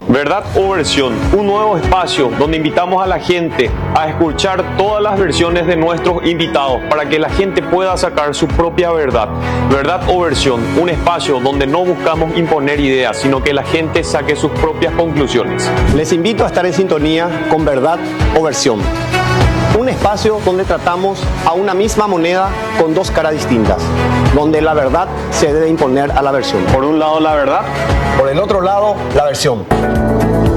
Verdad o Versión, un nuevo espacio donde invitamos a la gente a escuchar todas las versiones de nuestros invitados para que la gente pueda sacar su propia verdad. Verdad o Versión, un espacio donde no buscamos imponer ideas, sino que la gente saque sus propias conclusiones. Les invito a estar en sintonía con Verdad o Versión, un espacio donde tratamos a una misma moneda con dos caras distintas, donde la verdad se debe imponer a la versión. Por un lado la verdad, por el otro lado la versión.